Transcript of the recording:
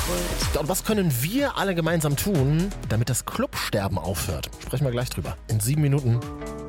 Ja, und was können wir alle gemeinsam tun, damit das Clubsterben aufhört? Sprechen wir gleich drüber. In 7 Minuten.